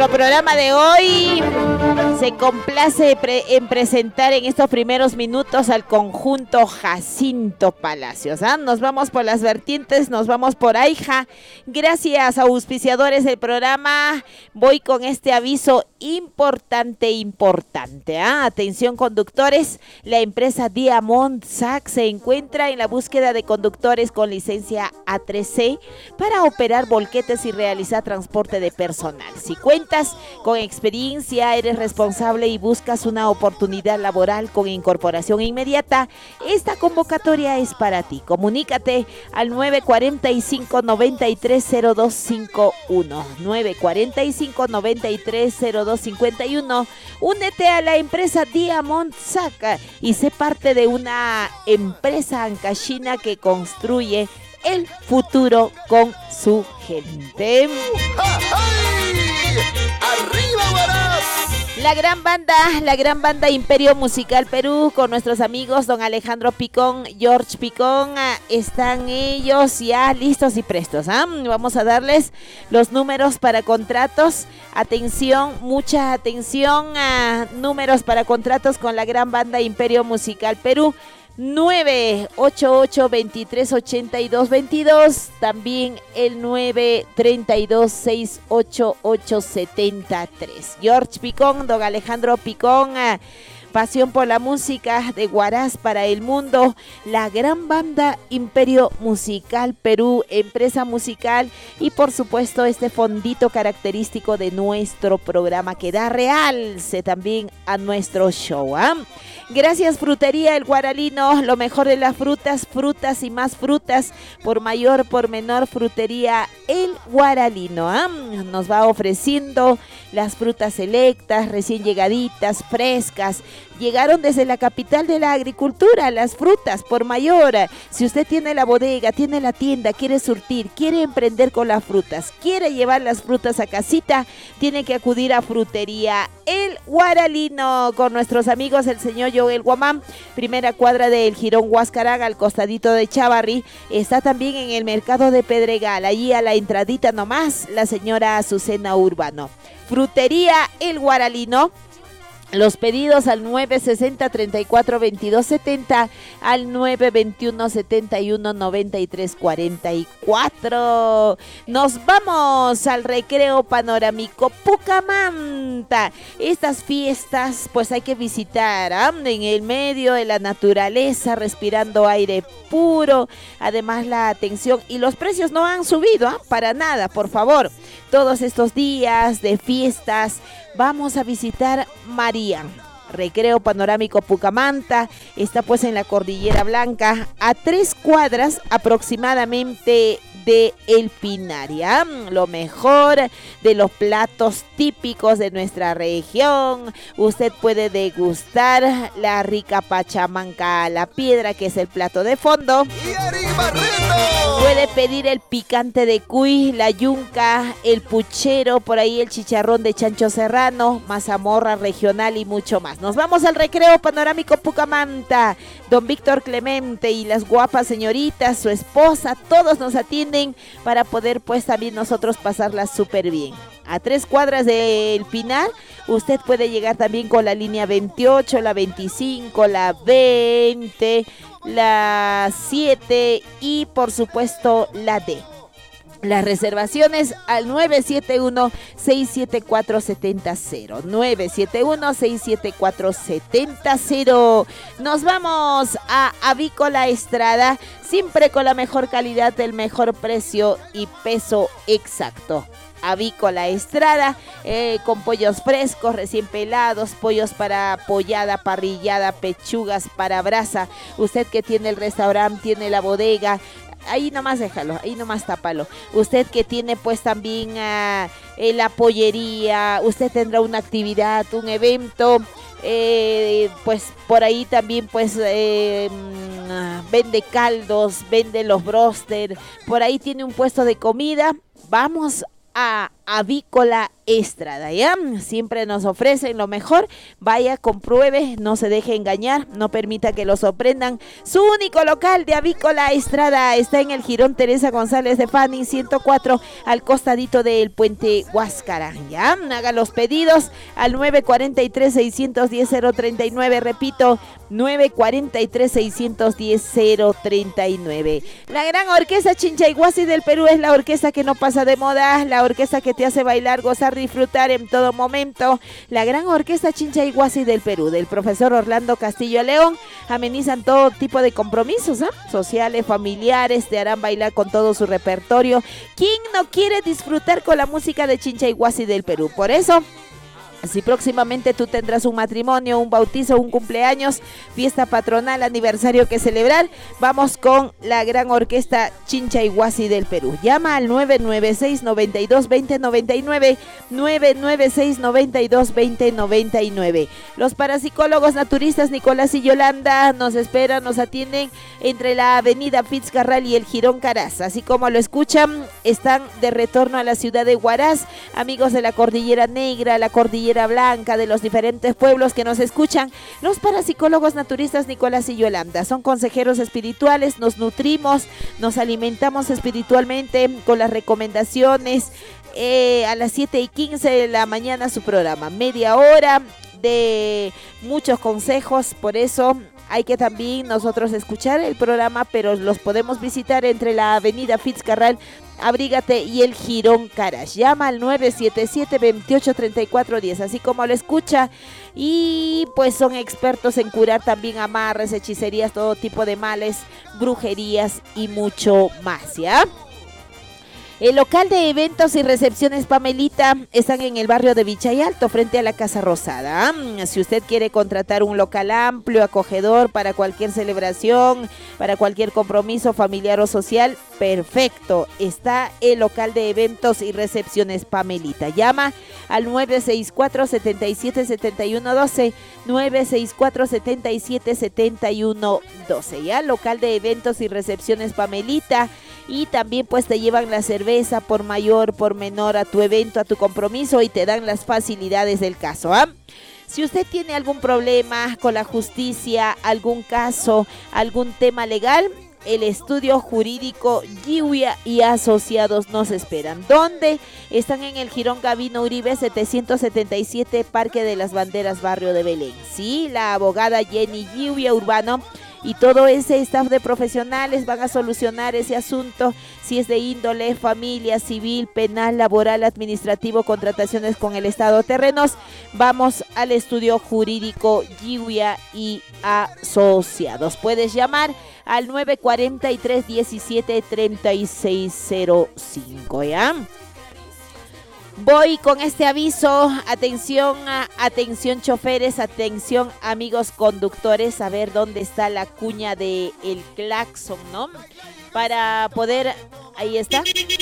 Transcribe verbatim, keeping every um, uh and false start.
nuestro programa de hoy se complace pre en presentar en estos primeros minutos al conjunto Jacinto Palacios. ¿Ah? Nos vamos por las vertientes, nos vamos por Aija. Gracias a auspiciadores del programa, voy con este aviso importante, importante. ¿Ah? Atención conductores, la empresa Diamond Sac se encuentra en la búsqueda de conductores con licencia A tres C para operar volquetes y realizar transporte de personal. Si cuentas con experiencia, eres responsable y buscas una oportunidad laboral con incorporación inmediata, esta convocatoria es para ti. Comunícate al nueve cuatro cinco, nueve tres cero dos cinco uno, nueve cuatro cinco, nueve tres cero dos cinco uno. Únete a la empresa Diamond Sac y sé parte de una empresa ancashina que construye el futuro con su gente. ¡Arriba, Huaraz! La gran banda, la gran banda Imperio Musical Perú, con nuestros amigos don Alejandro Picón, George Picón, están ellos ya listos y prestos. ¿eh? Vamos a darles los números para contratos. Atención, mucha atención a números para contratos con la gran banda Imperio Musical Perú. nueve ocho ocho, veintitrés ochenta y dos veintidós, también el nueve treinta y dos, sesenta y ocho, ochocientos setenta y tres. George Picón, don Alejandro Picón, pasión por la música de Huaraz para el mundo, la gran banda Imperio Musical Perú, empresa musical y por supuesto este fondito característico de nuestro programa que da realce también a nuestro show. ¿eh? Gracias Frutería El Guaralino, lo mejor de las frutas, frutas y más frutas, por mayor, por menor, Frutería El Guaralino. ¿eh? Nos va ofreciendo las frutas selectas, recién llegaditas, frescas. Llegaron desde la capital de la agricultura, las frutas por mayor. Si usted tiene la bodega, tiene la tienda, quiere surtir, quiere emprender con las frutas, quiere llevar las frutas a casita, tiene que acudir a Frutería El Guaralino con nuestros amigos el señor Joel Guamán, primera cuadra del Jirón Huascarán, al costadito de Chavarri. Está también en el mercado de Pedregal, allí a la entradita nomás, la señora Azucena Urbano. Frutería El Guaralino. Los pedidos al nueve sesenta, treinta y cuatro, veintidós setenta, al nueve veintiuno, setenta y uno, noventa y tres, cuarenta y cuatro. Nos vamos al recreo panorámico Pucamanta. Estas fiestas pues hay que visitar ¿eh? en el medio de la naturaleza, respirando aire puro. Además la atención y los precios no han subido ¿eh? para nada, por favor. Todos estos días de fiestas vamos a visitar María. Recreo Panorámico Pucamanta está pues en la Cordillera Blanca, a tres cuadras aproximadamente de El Pinaria. Lo mejor de los platos típicos de nuestra región. Usted puede degustar la rica pachamanca a la piedra, que es el plato de fondo. ¡Y arriba, Reto! Puede pedir el picante de cuy, la yunca, el puchero, por ahí el chicharrón de chancho serrano, mazamorra regional y mucho más. Nos vamos al Recreo Panorámico Pucamanta. Don Víctor Clemente y las guapas señoritas, su esposa, todos nos atienden para poder pues también nosotros pasarla súper bien. A tres cuadras del Pinar, usted puede llegar también con la línea veintiocho, la veinticinco, la veinte, la siete y por supuesto la D. Las reservaciones al nueve siete uno, seis siete cuatro, siete cero, nueve siete uno, seis siete cuatro, siete cero. Nos vamos a Avícola Estrada, siempre con la mejor calidad, el mejor precio y peso exacto. Avícola Estrada, eh, con pollos frescos, recién pelados, pollos para pollada, parrillada, pechugas para brasa. Usted que tiene el restaurante, tiene la bodega, ahí nomás déjalo, ahí nomás tápalo. Usted que tiene pues también uh, eh, la pollería, usted tendrá una actividad, un evento, eh, pues por ahí también pues eh, vende caldos, vende los broster, por ahí tiene un puesto de comida. Vamos a Avícola Estrada, ¿ya? Siempre nos ofrecen lo mejor. Vaya, compruebe, no se deje engañar, no permita que lo sorprendan. Su único local de Avícola Estrada está en el Jirón Teresa González de Fanning ciento cuatro, al costadito del puente Huáscara, ¿ya? Haga los pedidos al nueve cuatro tres, seis uno cero, cero tres nueve, repito, nueve cuatro tres, seis uno cero, cero tres nueve. La gran orquesta Chinchayhuasi del Perú es la orquesta que no pasa de moda, la orquesta que te hace bailar, gozar, disfrutar en todo momento. La gran orquesta Chinchayhuasi del Perú, del profesor Orlando Castillo León, amenizan todo tipo de compromisos, ¿eh? sociales, familiares, te harán bailar con todo su repertorio. ¿Quién no quiere disfrutar con la música de Chinchayhuasi del Perú? Por eso, si próximamente tú tendrás un matrimonio, un bautizo, un cumpleaños, fiesta patronal, aniversario que celebrar, vamos con la gran orquesta Chinchayhuasi del Perú. Llama al nueve nueve seis, noventa y dos, veinte, noventa y nueve, nueve nueve seis, noventa y dos, veinte, noventa y nueve. Los parapsicólogos naturistas Nicolás y Yolanda nos esperan, nos atienden entre la avenida Fitzcarral y el Jirón Caraz. Así como lo escuchan, están de retorno a la ciudad de Huaraz. Amigos de la Cordillera Negra, la Cordillera Blanca, de los diferentes pueblos que nos escuchan, los parapsicólogos naturistas Nicolás y Yolanda son consejeros espirituales, nos nutrimos, nos alimentamos espiritualmente con las recomendaciones. Eh, a las siete y quince de la mañana su programa, media hora de muchos consejos, por eso hay que también nosotros escuchar el programa, pero los podemos visitar entre la avenida Fitzcarral, Abrígate y el Jirón Caraz. Llama al nueve siete siete, veintiocho, treinta y cuatro, diez, así como lo escucha. Y pues son expertos en curar también amarres, hechicerías, todo tipo de males, brujerías y mucho más, ¿ya? El local de eventos y recepciones Pamelita están en el barrio de Vichay Alto, frente a la Casa Rosada. Si usted quiere contratar un local amplio, acogedor para cualquier celebración, para cualquier compromiso familiar o social, perfecto. Está el local de eventos y recepciones Pamelita. Llama al nueve seis cuatro, setenta y siete, setenta y uno, doce, nueve seis cuatro, setenta y siete, setenta y uno, doce. Ya, local de eventos y recepciones Pamelita. Y también pues te llevan la cerveza por mayor, por menor a tu evento, a tu compromiso, y te dan las facilidades del caso, ¿ah? ¿eh? Si usted tiene algún problema con la justicia, algún caso, algún tema legal, el estudio jurídico Giuya y Asociados nos esperan. ¿Dónde? Están en el Jirón Gavino Uribe setecientos setenta y siete, Parque de las Banderas, barrio de Belén. Sí, la abogada Jenny Giuya Urbano y todo ese staff de profesionales van a solucionar ese asunto, si es de índole, familia, civil, penal, laboral, administrativo, contrataciones con el Estado, terrenos. Vamos al estudio jurídico Giuya y Asociados. Puedes llamar al nueve cuatro tres, diecisiete, treinta y seis cero cinco, ¿ya? Voy con este aviso, atención, atención choferes, atención amigos conductores, a ver dónde está la cuña de el claxon, ¿no? Para poder, ahí está.